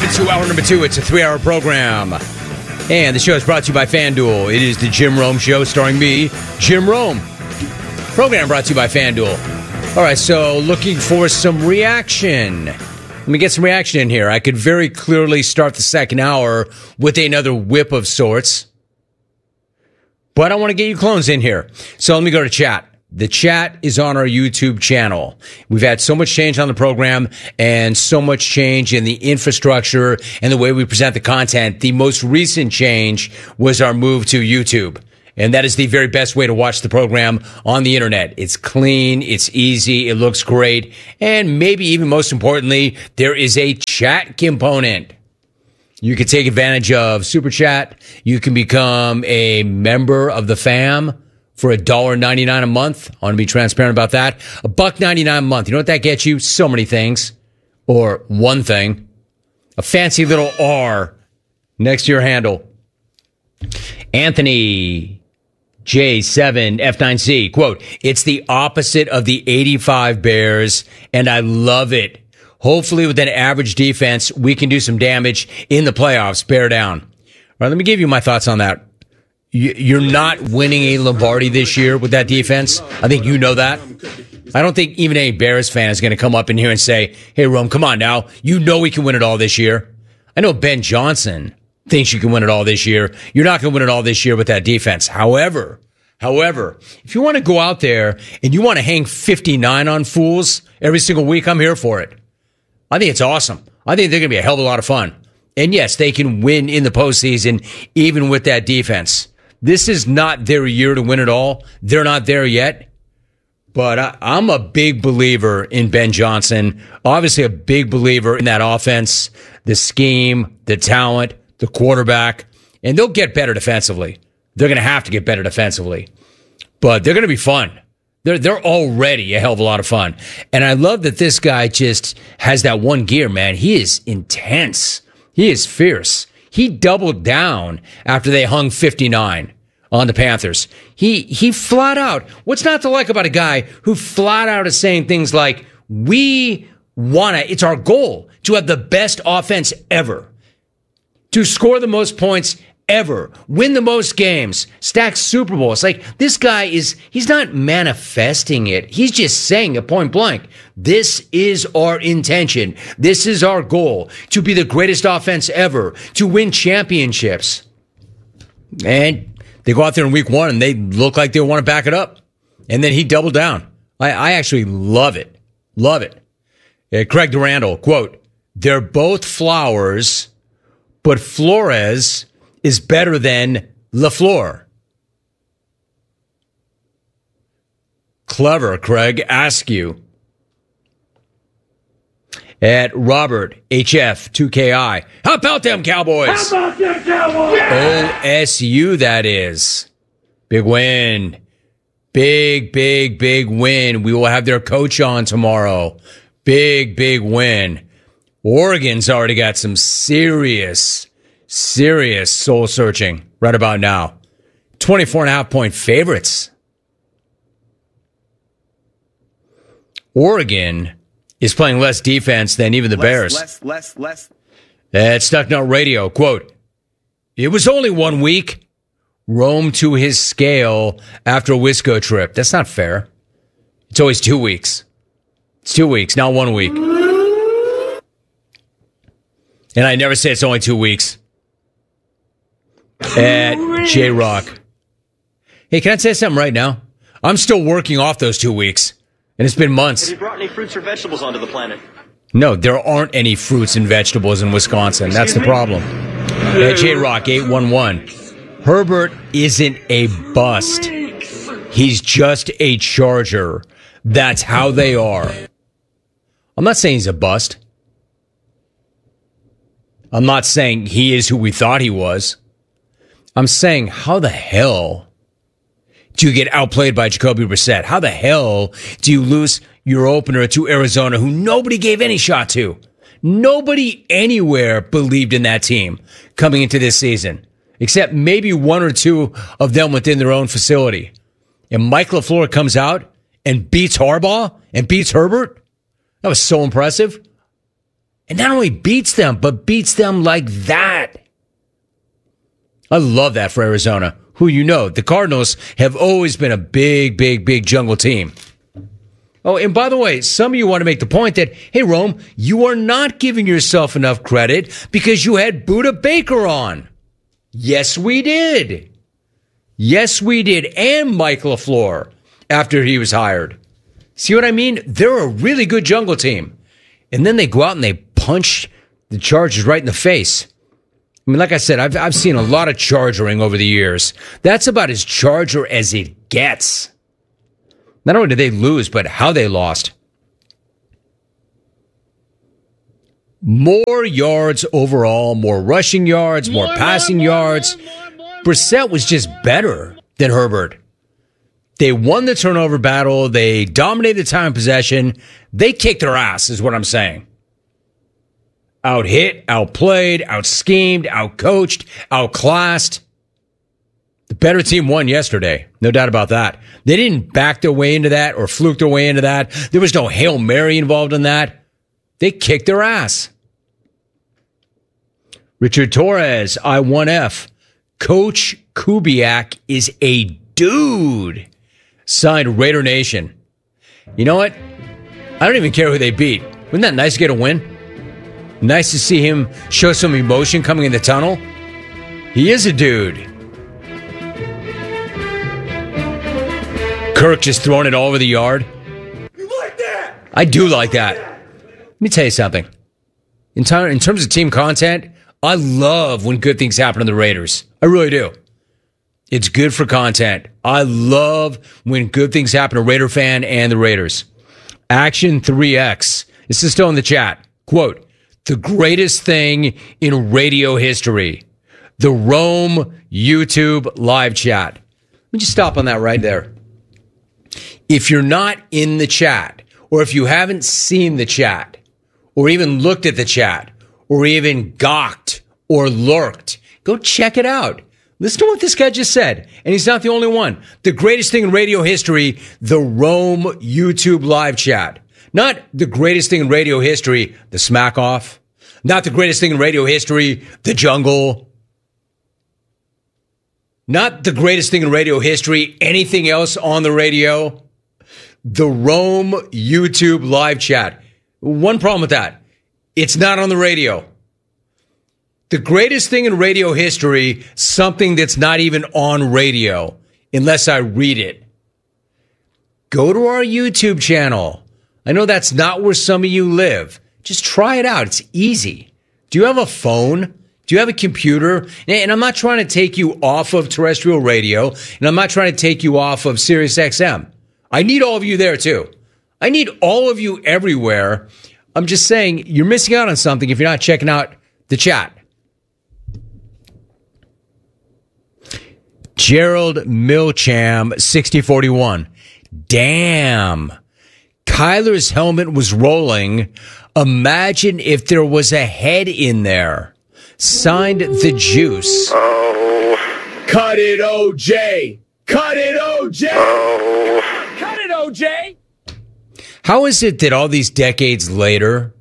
into hour number 2. It's a 3-hour program. And the show is brought to you by FanDuel. It is the Jim Rome Show starring me, Jim Rome. Program brought to you by FanDuel. All right, so looking for some reaction. Let me get some reaction in here. I could very clearly start the second hour with another whip of sorts. But I want to get you clones in here. So let me go to chat. The chat is on our YouTube channel. We've had so much change on the program and so much change in the infrastructure and the way we present the content. The most recent change was our move to YouTube. And that is the very best way to watch the program on the internet. It's clean, it's easy, it looks great, and maybe even most importantly, there is a chat component. You can take advantage of Super Chat. You can become a member of the fam for $1.99 a month. I want to be transparent about that. $1.99 a month. You know what that gets you? So many things. Or one thing. A fancy little R next to your handle. Anthony J7F9C, quote, "It's the opposite of the 85 Bears, and I love it. Hopefully with an average defense, we can do some damage in the playoffs. Bear down." All right, let me give you my thoughts on that. You're not winning a Lombardi this year with that defense. I think you know that. I don't think even a Bears fan is going to come up in here and say, "Hey, Rome, come on now. You know we can win it all this year." I know Ben Johnson thinks you can win it all this year. You're not going to win it all this year with that defense. However, if you want to go out there and you want to hang 59 on fools every single week, I'm here for it. I think it's awesome. I think they're going to be a hell of a lot of fun. And yes, they can win in the postseason even with that defense. This is not their year to win it all. They're not there yet. But I'm a big believer in Ben Johnson. Obviously a big believer in that offense, the scheme, the talent, the quarterback. And they'll get better defensively. They're going to have to get better defensively. But they're going to be fun. They're already a hell of a lot of fun. And I love that this guy just has that one gear, man. He is intense. He is fierce. He doubled down after they hung 59 on the Panthers. He flat out, what's not to like about a guy who flat out is saying things like, it's our goal to have the best offense ever, to score the most points ever, win the most games, stack Super Bowls. Like, this guy he's not manifesting it. He's just saying it point blank. This is our intention. This is our goal, to be the greatest offense ever, to win championships. And they go out there in week 1 and they look like they want to back it up. And then he doubled down. I actually love it. Love it. Craig Durandal, quote, "They're both flowers, but Flores is better than LaFleur." Clever, Craig. Ask you. At Robert HF 2KI, how about them Cowboys? How about them Cowboys? Yeah! OSU, that is. Big win. Big win. We will have their coach on tomorrow. Big win. Oregon's already got some serious soul searching right about now. 24.5-point favorites. Oregon is playing less defense than even the Bears. Less. At Stucknut Radio, quote, "It was only 1 week. Rome to his scale after a Wisco trip." That's not fair. It's always 2 weeks. It's 2 weeks, not 1 week. And I never say it's only 2 weeks. At J-Rock. Hey, can I say something right now? I'm still working off those 2 weeks. And it's been months. Have you brought any fruits or vegetables onto the planet? No, there aren't any fruits and vegetables in Wisconsin. That's the problem. At J-Rock 811. Herbert isn't a bust. He's just a Charger. That's how they are. I'm not saying he's a bust. I'm not saying he is who we thought he was. I'm saying, how the hell do you get outplayed by Jacoby Brissett? How the hell do you lose your opener to Arizona, who nobody gave any shot to? Nobody anywhere believed in that team coming into this season, except maybe 1 or 2 of them within their own facility. And Mike LaFleur comes out and beats Harbaugh and beats Herbert. That was so impressive. And not only beats them, but beats them like that. I love that for Arizona, who the Cardinals have always been a big, big, big jungle team. Oh, and by the way, some of you want to make the point that, hey, Rome, you are not giving yourself enough credit because you had Budda Baker on. Yes, we did. Yes, we did. And Mike LaFleur after he was hired. See what I mean? They're a really good jungle team. And then they go out and they punch the Chargers right in the face. I mean, like I said, I've seen a lot of chargering over the years. That's about as Charger as it gets. Not only did they lose, but how they lost. More yards overall, more rushing yards, more passing yards. Brissett was just better than Herbert. They won the turnover battle. They dominated time possession. They kicked their ass, is what I'm saying. Out-hit, outplayed, out-schemed, out-coached, outclassed. The better team won yesterday. No doubt about that. They didn't back their way into that or fluke their way into that. There was no Hail Mary involved in that. They kicked their ass. Richard Torres, I1F. Coach Kubiak is a dude. Signed Raider Nation. You know what? I don't even care who they beat. Wouldn't that nice to get a win? Nice to see him show some emotion coming in the tunnel. He is a dude. Kirk just throwing it all over the yard. You like that? I do like that. Let me tell you something. In terms of team content, I love when good things happen to the Raiders. I really do. It's good for content. I love when good things happen to Raider fan and the Raiders. Action 3X. This is still in the chat. Quote, the greatest thing in radio history. The Rome YouTube live chat. Let me just stop on that right there. If you're not in the chat, or if you haven't seen the chat, or even looked at the chat, or even gawked or lurked, go check it out. Listen to what this guy just said. And he's not the only one. The greatest thing in radio history, the Rome YouTube live chat. Not the greatest thing in radio history, the smack off. Not the greatest thing in radio history, the jungle. Not the greatest thing in radio history, anything else on the radio. The Rome YouTube live chat. One problem with that. It's not on the radio. The greatest thing in radio history, something that's not even on radio, unless I read it. Go to our YouTube channel. I know that's not where some of you live. Just try it out. It's easy. Do you have a phone? Do you have a computer? And I'm not trying to take you off of terrestrial radio, and I'm not trying to take you off of Sirius XM. I need all of you there too. I need all of you everywhere. I'm just saying you're missing out on something if you're not checking out the chat. Gerald Milcham, 6041. Damn. Kyler's helmet was rolling. Imagine if there was a head in there. Signed The Juice. Oh. Cut it, OJ. Cut it, OJ. Oh. Cut it, OJ. How is it that all these decades later,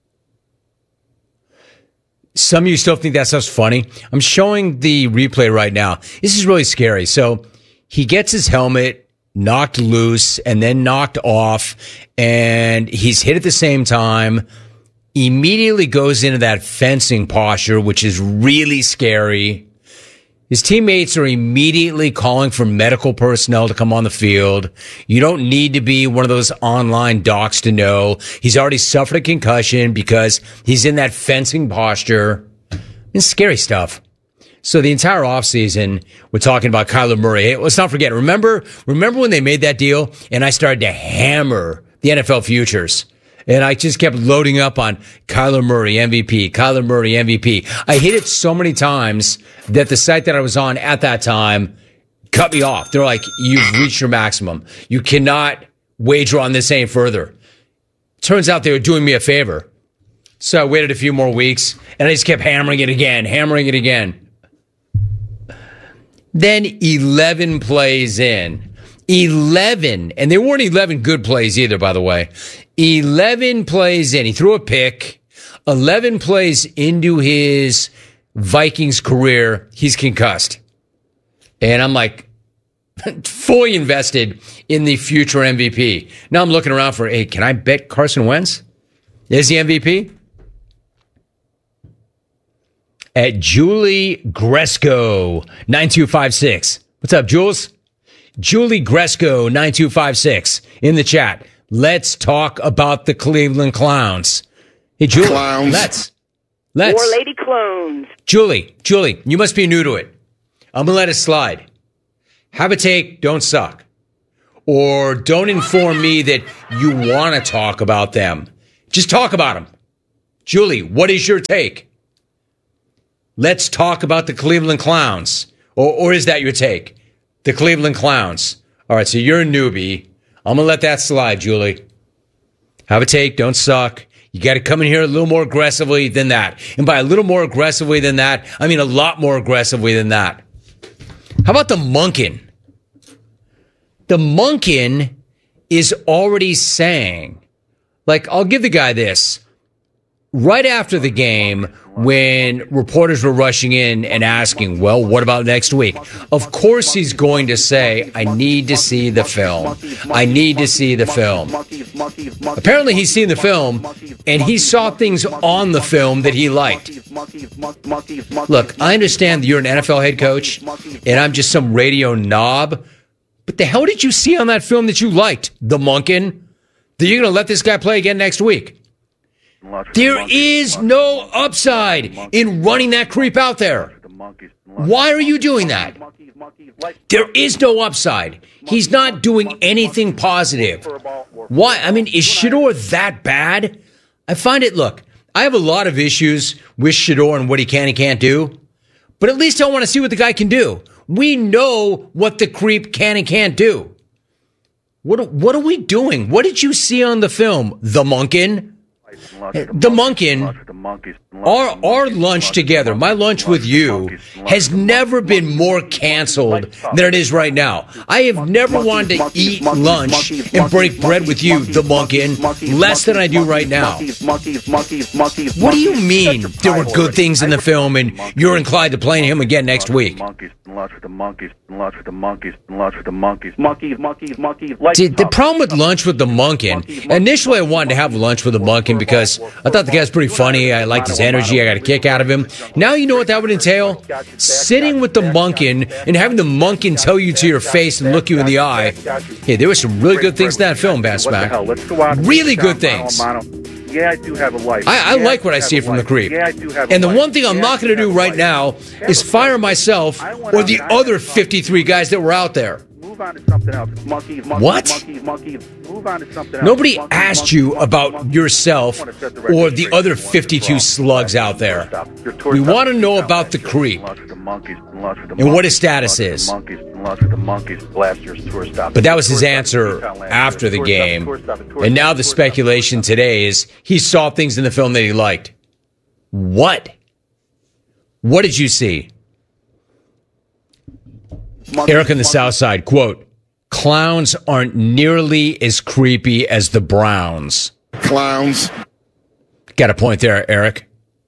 some of you still think that stuff's funny? I'm showing the replay right now. This is really scary. So he gets his helmet knocked loose and then knocked off, and he's hit at the same time. Immediately goes into that fencing posture, which is really scary. His teammates are immediately calling for medical personnel to come on the field. You don't need to be one of those online docs to know. He's already suffered a concussion because he's in that fencing posture. It's scary stuff. So the entire offseason, we're talking about Kyler Murray. Hey, let's not forget, remember when they made that deal and I started to hammer the NFL futures? And I just kept loading up on Kyler Murray MVP, Kyler Murray MVP. I hit it so many times that the site that I was on at that time cut me off. They're like, you've reached your maximum. You cannot wager on this any further. Turns out they were doing me a favor. So I waited a few more weeks and I just kept hammering it again. Then 11 plays in. 11, and they weren't 11 good plays either, by the way. 11 plays in. He threw a pick. 11 plays into his Vikings career, he's concussed. And I'm like, fully invested in the future MVP. Now I'm looking around for, hey, can I bet Carson Wentz is the MVP? At Julie Gresco, 9256. What's up, Jules? Julie Gresco, 9256 in the chat. Let's talk about the Cleveland Clowns. Hey, Julie, let's. More lady clones. Julie, you must be new to it. I'm going to let it slide. Have a take, don't suck. Or don't inform me that you want to talk about them. Just talk about them. Julie, what is your take? Let's talk about the Cleveland Clowns. Or is that your take? The Cleveland Clowns. All right, so you're a newbie. I'm going to let that slide, Julie. Have a take, don't suck. You got to come in here a little more aggressively than that. And by a little more aggressively than that, I mean a lot more aggressively than that. How about the Monken? The Monken is already saying, like, I'll give the guy this. Right after the game, when reporters were rushing in and asking, well, what about next week? Of course he's going to say, I need to see the film. I need to see the film. Apparently he's seen the film, and he saw things on the film that he liked. Look, I understand that you're an NFL head coach, and I'm just some radio knob, but the hell did you see on that film that you liked, the Monken? That you're going to let this guy play again next week? There is no upside in running that creep out there. Why are you doing that? There is no upside. He's not doing anything positive. Why? I mean, is Shedeur that bad? I find it, look, I have a lot of issues with Shedeur and what he can and can't do, but at least I want to see what the guy can do. We know what the creep can and can't do. What are we doing? What did you see on the film, the Monken? The Monken, our lunch together, my lunch with you, has never been more canceled than it is right now. I have never wanted to eat lunch and break bread with you, the Monken, less than I do right now. What do you mean there were good things in the film and you're inclined to play him again next week? The problem with lunch with the Monken, initially I wanted to have lunch with the Monken because I thought the guy's pretty funny. I liked his energy. I got a kick out of him. Now you know what that would entail? Sitting with the Monken and having the Monken tell you to your face and look you in the eye, hey, there were some really good things in that film, Bass Mac. Really good things. Yeah, I do have a life. I like what I see from the creep. Yeah, I do have and the one thing I'm not going to do right now is fire myself or the other 53 guys that were out there. Move on to something else. What? Move on to something else. Nobody asked you about yourself or the other 52 slugs out there. We want to know about the creep and what his status is. But that was his answer after the game. And now the speculation today is he saw things in the film that he liked. What? What did you see? Eric on the South Side, quote, clowns aren't nearly as creepy as the Browns. Clowns. Got a point there, Eric.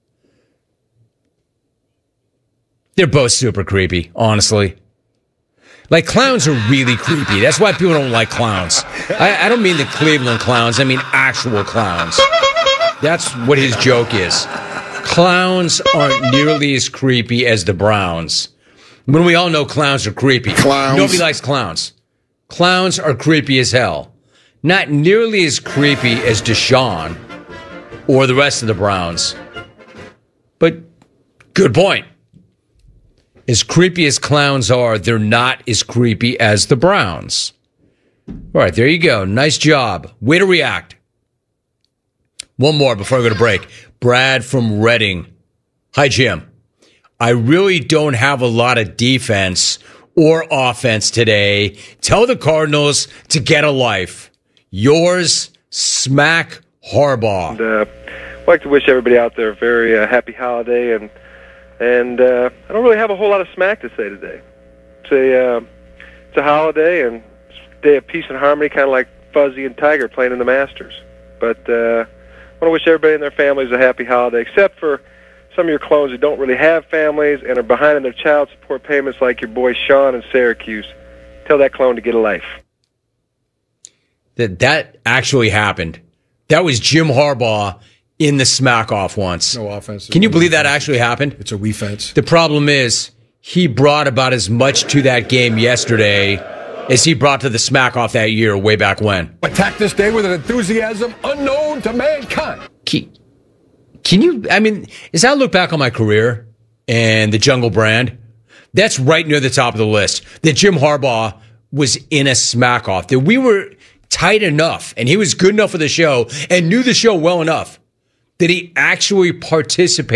They're both super creepy, honestly. Like, clowns are really creepy. That's why people don't like clowns. I don't mean the Cleveland Clowns. I mean actual clowns. That's what his joke is. Clowns aren't nearly as creepy as the Browns. When we all know clowns are creepy. Clowns. Nobody likes clowns. Clowns are creepy as hell. Not nearly as creepy as Deshaun or the rest of the Browns. But good point. As creepy as clowns are, they're not as creepy as the Browns. All right, there you go. Nice job. Way to react. One more before I go to break. Brad from Reading. Hi, Jim. I really don't have a lot of defense or offense today. Tell the Cardinals to get a life. Yours, Smack Harbaugh. And, I'd like to wish everybody out there a very happy holiday, and I don't really have a whole lot of smack to say today. It's a holiday and it's a day of peace and harmony, kind of like Fuzzy and Tiger playing in the Masters. But want to wish everybody and their families a happy holiday, except for some of your clones who don't really have families and are behind in their child support payments like your boy Sean in Syracuse. Tell that clone to get a life. That actually happened. That was Jim Harbaugh in the smack-off once. No offense. Can you believe that actually happened? It's a wee fence. The problem is he brought about as much to that game yesterday as he brought to the smack-off that year way back when. Attack this day with an enthusiasm unknown to mankind. Can you, I mean, as I look back on my career and the Jungle Brand, that's right near the top of the list. That Jim Harbaugh was in a smack-off. That we were tight enough and he was good enough for the show and knew the show well enough that he actually participated